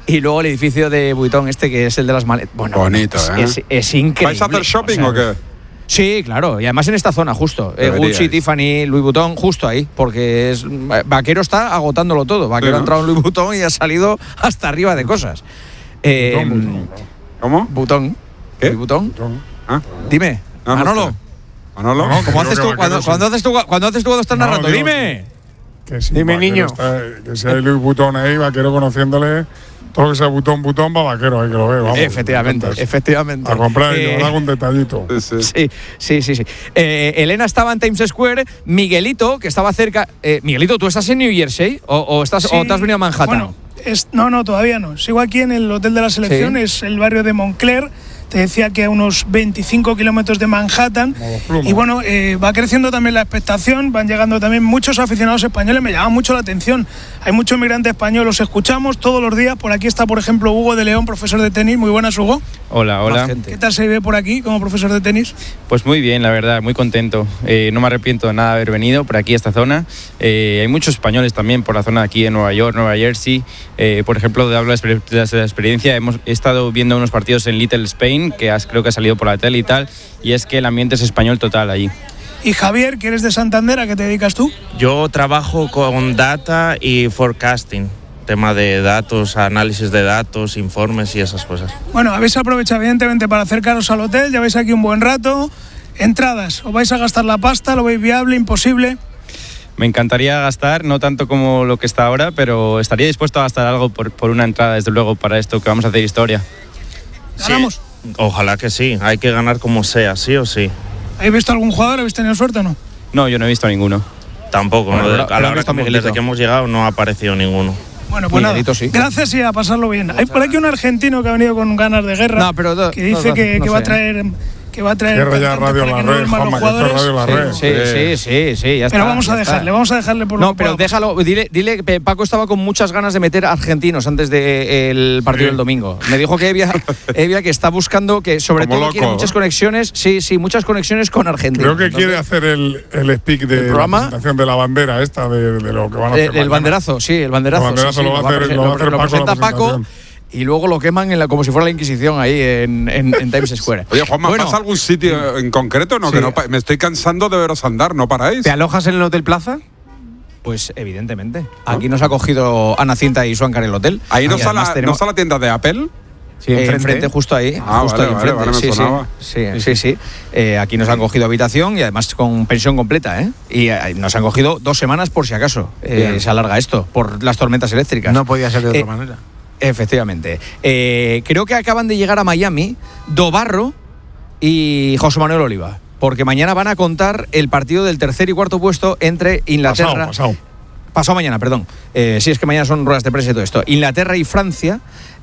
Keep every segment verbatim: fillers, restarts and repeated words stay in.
Y luego el edificio de Vuitton este, que es el de las maletas. Bueno, bonito, es, ¿eh? es, es increíble. ¿Vais a hacer shopping o, sea, o qué? Sí, claro, y además en esta zona justo, eh, Gucci, Tiffany, Louis Vuitton, justo ahí, porque es Vaquero está agotándolo todo. Vaquero sí, ¿no? ha entrado en Louis Vuitton y ha salido hasta arriba de cosas. Eh, Vuitton, ¿Cómo? Vuitton. ¿Qué? Louis Vuitton. ¿Ah? Dime, no, Manolo. No, Manolo, no, ¿cómo haces tú cuando, sí. cuando haces tú cuando haces tú cuando estás no, narrando? Digo, Dime. Que sí, Dime, niño. Está, que si hay Louis Vuitton ahí, Vaquero conociéndole. Todo lo que sea butón, butón, va Vaquero, hay que lo ve, vamos. Efectivamente, efectivamente. A comprar y eh, nos hago un detallito. Sí, sí, sí. sí. Eh, Elena estaba en Times Square, Miguelito, que estaba cerca. Eh, Miguelito, ¿tú estás en New Jersey o, o, estás, sí, o te has venido a Manhattan? Bueno, es, no, no, todavía no. Sigo aquí en el Hotel de la Selección, sí. Es el barrio de Montclair. Te decía que a unos veinticinco kilómetros de Manhattan. Y bueno, eh, va creciendo también la expectación, van llegando también muchos aficionados españoles, me llama mucho la atención. Hay muchos migrantes españoles, los escuchamos todos los días. Por aquí está, por ejemplo, Hugo de León, profesor de tenis. Muy buenas, Hugo. Hola, hola. ¿Qué tal se vive por aquí como profesor de tenis? Pues muy bien, la verdad, muy contento. Eh, no me arrepiento de nada de haber venido por aquí a esta zona. Eh, hay muchos españoles también por la zona de aquí de Nueva York, Nueva Jersey. Eh, por ejemplo, de hablar de la experiencia, hemos estado viendo unos partidos en Little Spain, que has, creo que ha salido por la tele y tal, y es que el ambiente es español total allí. Y Javier, que eres de Santander, ¿a qué te dedicas tú? Yo trabajo con data y forecasting, tema de datos, análisis de datos, informes y esas cosas. Bueno, habéis aprovechado evidentemente para acercaros al hotel, ya veis aquí un buen rato. Entradas, ¿os vais a gastar la pasta? ¿Lo veis viable, imposible? Me encantaría gastar, no tanto como lo que está ahora, pero estaría dispuesto a gastar algo por, por una entrada, desde luego, para esto que vamos a hacer historia. ¿Ganamos? Sí, ojalá que sí, hay que ganar como sea, sí o sí. ¿Habéis visto algún jugador? ¿Habéis tenido suerte o no? No, yo no he visto ninguno. Tampoco, bueno, ¿no? pero, a pero la hora que, desde que hemos llegado no ha aparecido ninguno. Bueno, pues Miguelito, nada, sí. Gracias y a pasarlo bien. Hay por aquí un argentino que ha venido con ganas de guerra, no, pero do, que dice no, que, no que sé. va a traer... que va a traer Cierra ya Radio La Red, Juanma, que esto es Radio La Red. Sí, sí, sí, sí, ya está. Pero vamos a dejarle, está. vamos a dejarle por No, lo pero puedo. déjalo, dile, dile que Paco estaba con muchas ganas de meter argentinos antes del partido sí. del domingo. Me dijo que Evia, Evia que está buscando, que sobre Como todo loco, quiere muchas ¿eh? conexiones, sí, sí, muchas conexiones con Argentina. Creo que Entonces, quiere hacer el, el speak de ¿el programa? la presentación de la bandera esta, de, de lo que van a hacer. El, el banderazo, sí, el banderazo. El banderazo sí, lo, sí, va a hacer, lo va a hacer lo Paco. presenta Paco. Y luego lo queman en la, como si fuera la Inquisición ahí en, en, en Times Square. Oye, Juanma, bueno, ¿pasa algún sitio en concreto? No, sí. que no, me estoy cansando de veros andar, ¿no paráis? ¿Te alojas en el Hotel Plaza? Pues evidentemente. Aquí nos ha cogido Ana Cinta y Suancar el hotel. ¿Ahí no está la, tenemos... ¿no está la tienda de Apple? Sí, enfrente, eh, enfrente justo ahí. Ah, justo vale, ahí vale, enfrente. vale, sí, me sonaba. sí, sí, sí, sí. Eh, aquí nos han cogido habitación y además con pensión completa, ¿eh? Y eh, nos han cogido dos semanas por si acaso eh, se alarga esto, por las tormentas eléctricas. No podía ser de otra eh, manera. Efectivamente. Eh, creo que acaban de llegar a Miami Dobarro y José Manuel Oliva, porque mañana van a contar el partido del tercer y cuarto puesto entre Inglaterra... Pasado, pasado. Pasado mañana, perdón. Eh, sí, es que mañana son ruedas de prensa y todo esto. Inglaterra y Francia,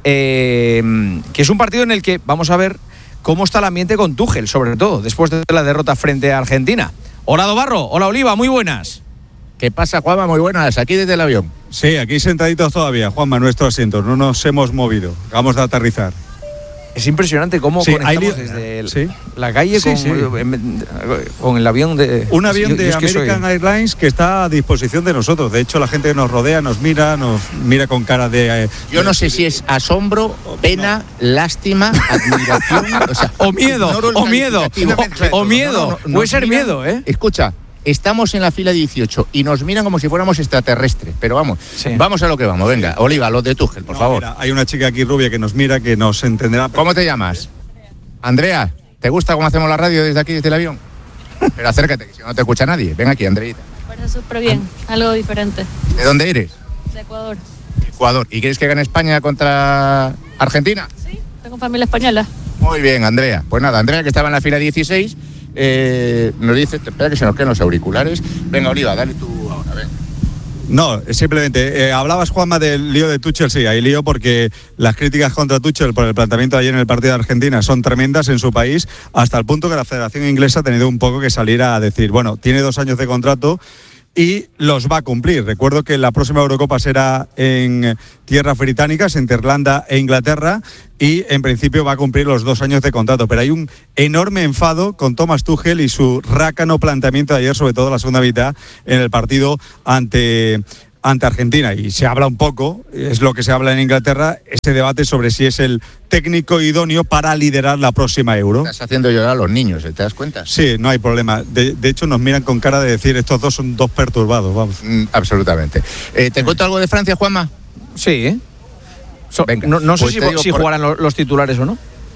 eh, que es un partido en el que vamos a ver cómo está el ambiente con Tuchel, sobre todo, después de la derrota frente a Argentina. Hola, Dobarro. Hola, Oliva. Muy buenas. ¿Qué pasa, Juanma? Muy buenas. Aquí desde el avión. Sí, aquí sentaditos todavía, Juanma, nuestros asientos. No nos hemos movido. Acabamos de aterrizar. Es impresionante cómo sí, conectamos li- desde el, sí. la calle sí, con, sí. con el avión de... Un avión yo, de yo es que American soy... Airlines que está a disposición de nosotros. De hecho, la gente que nos rodea nos mira, nos mira con cara de... Eh, yo no sé si es asombro, pena, lástima, admiración... O, sea, o miedo, o miedo, o, o miedo. No, no, no, Puede ser miran, miedo, ¿eh? Escucha, estamos en la fila dieciocho y nos miran como si fuéramos extraterrestres. Pero vamos, sí. vamos a lo que vamos. Venga, Oliva, los de Tuchel, por no, favor. Mira, hay una chica aquí rubia que nos mira, que nos entenderá. ¿Cómo te llamas? Andrea, ¿te gusta cómo hacemos la radio desde aquí, desde el avión? Pero acércate, que si no, no te escucha nadie. Ven aquí, Andreita. Parece súper bien, algo diferente. ¿De dónde eres? De Ecuador. Ecuador. ¿Y quieres que gane España contra Argentina? Sí, tengo familia española. Muy bien, Andrea. Pues nada, Andrea, que estaba en la fila dieciséis, eh, nos dice, espera que se nos queden los auriculares. Venga, Oliva, dale tú ahora, ven. No, simplemente, eh, hablabas, Juanma, del lío de Tuchel. Sí, hay lío porque las críticas contra Tuchel por el planteamiento de ayer en el partido de Argentina son tremendas en su país, hasta el punto que la Federación Inglesa ha tenido un poco que salir a decir, bueno, tiene dos años de contrato y los va a cumplir. Recuerdo que la próxima Eurocopa será en tierras británicas, entre Irlanda e Inglaterra, y en principio va a cumplir los dos años de contrato. Pero hay un enorme enfado con Thomas Tuchel y su rácano planteamiento de ayer, sobre todo la segunda mitad, en el partido ante ante Argentina, y se habla un poco, es lo que se habla en Inglaterra, ese debate sobre si es el técnico idóneo para liderar la próxima Euro. Estás haciendo llorar a los niños, ¿te das cuenta? Sí, no hay problema. De, de hecho, nos miran con cara de decir, estos dos son dos perturbados, vamos. Mm, absolutamente. Eh, ¿Te cuento algo de Francia, Juanma? Sí, ¿eh? So, Venga, no, no sé pues si, digo, si por... jugarán los, los titulares o no.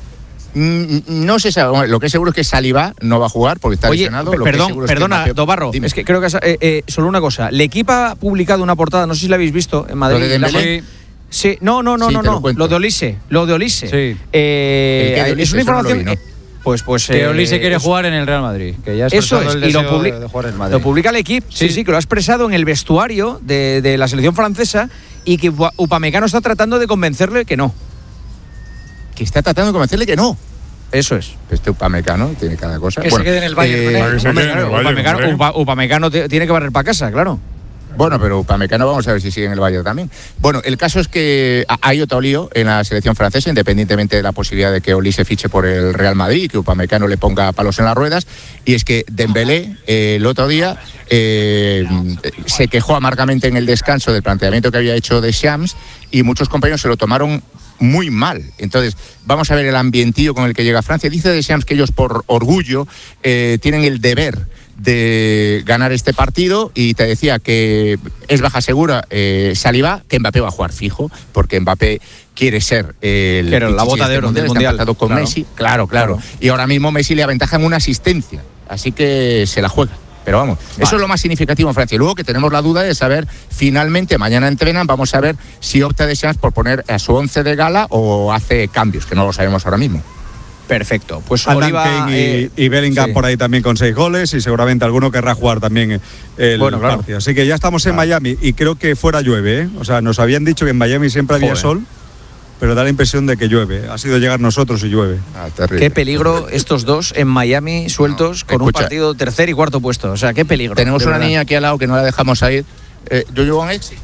No se sabe, lo que es seguro es que Saliba no va a jugar porque está Oye, lesionado. P- perdón, es perdona, es que Dobarro, es que creo que es, eh, eh, solo una cosa. L'Equipe ha publicado una portada, no sé si la habéis visto en Madrid. ¿Lo de Dembélé? Sí, no, no, no, sí, no, no. Lo, lo de Olise, lo de Olise. Sí. Eh, de Olise, es una información. no vi, ¿no? eh, pues, pues. Que eh, Olise quiere es, jugar en el Real Madrid, que ya ha eso es, el y lo, deseo publica, de jugar en Madrid. Lo publica L'Equipe, sí. sí, sí, que lo ha expresado en el vestuario de, de la selección francesa y que Upamecano está tratando de convencerle que no. Que está tratando de convencerle que no. Eso es. Este Upamecano tiene cada cosa. Que bueno, se quede en el Bayern. Eh, que hombre, claro, Upamecano, Upa, Upamecano tiene que barrer para casa, claro. Bueno, pero Upamecano vamos a ver si sigue en el Bayern también. Bueno, el caso es que hay otro lío en la selección francesa, independientemente de la posibilidad de que Olise fiche por el Real Madrid y que Upamecano le ponga palos en las ruedas, y es que Dembélé eh, el otro día eh, se quejó amargamente en el descanso del planteamiento que había hecho Deschamps y muchos compañeros se lo tomaron muy mal. Entonces, vamos a ver el ambientillo con el que llega Francia. Dice Deschamps que ellos por orgullo eh, tienen el deber de ganar este partido, y te decía que es baja segura eh, Saliba, que Mbappé va a jugar fijo, porque Mbappé quiere ser el Pero la bota de oro del mundial, está con claro. Messi, claro, claro, claro. Y ahora mismo Messi le aventaja en una asistencia, así que se la juega. Pero vamos, vale. Eso es lo más significativo en Francia. Y luego que tenemos la duda de saber, finalmente, mañana entrenan, vamos a ver si opta Deschamps por poner a su once de gala o hace cambios, que no lo sabemos ahora mismo. Perfecto. Pues Andan Oliva, Kane y, eh, y Bellingham sí. por ahí también con seis goles, y seguramente alguno querrá jugar también el bueno, claro. partido. Así que ya estamos en claro. Miami, y creo que fuera llueve, ¿eh? O sea, nos habían dicho que en Miami siempre había Joder. sol, pero da la impresión de que llueve. Ha sido llegar nosotros y llueve. Ah, terrible. Qué peligro estos dos en Miami sueltos no, con escucha, un partido tercer y cuarto puesto. O sea, qué peligro. Tenemos una verdad. niña aquí al lado que no la dejamos ir. Eh, ¿Do you want exit?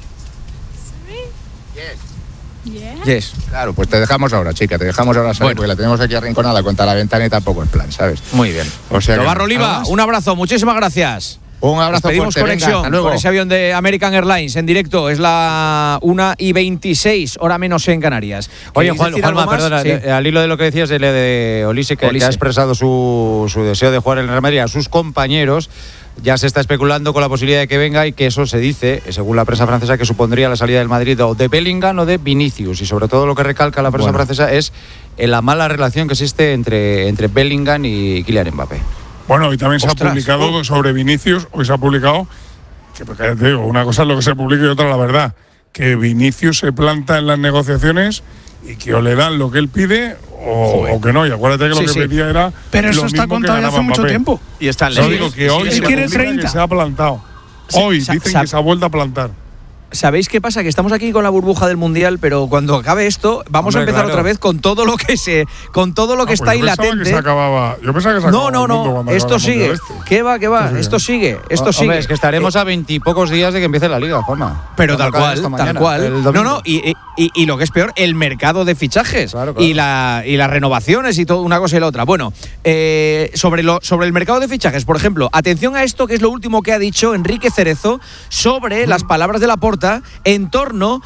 Yeah. Yes. Claro, pues te dejamos ahora, chica, te dejamos ahora salir, bueno. porque la tenemos aquí arrinconada contra la ventana y tampoco es plan, ¿sabes? Muy bien. O sea Dobarro Oliva, un abrazo, muchísimas gracias. Un abrazo. Pedimos conexión venga, con ese avión de American Airlines en directo. Es la una y veintiséis, hora menos en Canarias. Oye, Juan, Juanma, perdona, sí. al hilo de lo que decías de, de Olise, que, que ha expresado su, su deseo de jugar en el Real Madrid a sus compañeros, ya se está especulando con la posibilidad de que venga, y que eso se dice, según la prensa francesa, que supondría la salida del Madrid o de Bellingham o de Vinicius. Y sobre todo lo que recalca la prensa bueno. francesa es la mala relación que existe entre, entre Bellingham y Kylian Mbappé. Bueno, hoy también Ostras, se ha publicado oh. sobre Vinicius, hoy se ha publicado, que porque ya te digo, una cosa es lo que se publica y otra la verdad, que Vinicius se planta en las negociaciones y que o le dan lo que él pide o, o que no, y acuérdate que sí, lo que sí. pedía era. Pero eso está contado ya hace mucho Mbappé. tiempo. Y está en ley. No digo que hoy él se quiere publica treinta. que se ha plantado. Hoy sa- dicen sa- que se ha vuelto a plantar. ¿Sabéis qué pasa? Que estamos aquí con la burbuja del Mundial, pero cuando acabe esto vamos Hombre, a empezar claro. otra vez con todo lo que se, con todo lo que ah, está pues ahí latente. Que se acababa, yo pensaba que se acababa. No, no, no. Esto sigue. Este. ¿Qué va, qué va? Esto sigue. Esto oh, sigue. Hombre, es que estaremos eh, a veintipocos días de que empiece la Liga, Juanma. Pero tal cual, tal cual. No, no. Y, y, y lo que es peor, el mercado de fichajes claro, claro. y la y las renovaciones y todo una cosa y la otra. Bueno, eh, sobre lo sobre el mercado de fichajes, por ejemplo, atención a esto que es lo último que ha dicho Enrique Cerezo sobre mm. las palabras de Laporta en torno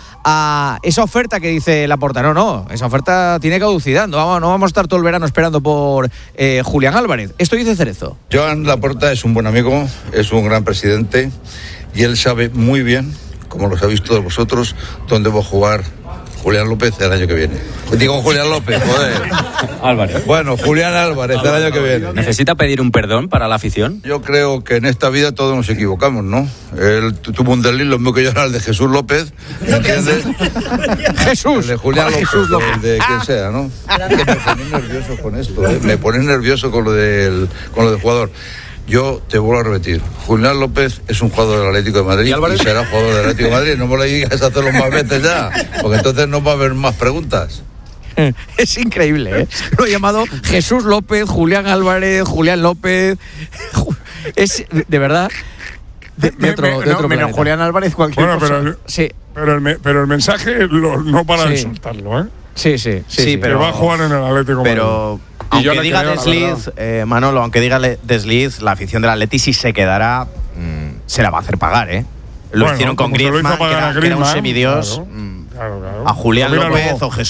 a esa oferta que dice Laporta. No, no, esa oferta tiene caducidad. No vamos, no vamos a estar todo el verano esperando por eh, Julián Álvarez. Esto dice Cerezo. Joan Laporta es un buen amigo, es un gran presidente y él sabe muy bien, como lo sabéis todos vosotros, dónde va a jugar Julián López el año que viene. Digo Julián López, joder. Álvarez. Bueno, Julián Álvarez el año que viene. ¿Necesita pedir un perdón para la afición? Yo creo que en esta vida todos nos equivocamos, ¿no? Él tuvo un desliz, lo mismo que yo era el de Jesús López, ¿me entiendes? Jesús. El de Julián López, Jesús López. El de quien sea, ¿no? Que me pone nervioso con esto, ¿eh? Me pone nervioso con lo del, con lo del jugador. Yo te vuelvo a repetir, Julián López es un jugador del Atlético de Madrid y, y será jugador del Atlético de Madrid. No me lo digas a hacerlo más veces ya, porque entonces no va a haber más preguntas. Es increíble, ¿eh? Lo he llamado Jesús López, Julián Álvarez, Julián López. Es, de verdad, de, de otro, me, de otro no, menos Julián Álvarez, cualquier bueno, cosa. Pero, sí. pero, el, me, pero el mensaje lo, no para sí. de soltarlo, ¿eh? Sí, sí, sí, sí, sí pero que va a jugar en el Atlético de Madrid. Pero aunque diga desliz, eh, Manolo, aunque diga desliz, la afición del Atleti si se quedará, mmm, se la va a hacer pagar, ¿eh? Lo Bueno, hicieron con como se lo hizo Griezmann, que pagar era, a que era un Griezmann, semidios. claro. mm, Claro, claro. A Julián Pero mira López luego, o Jesús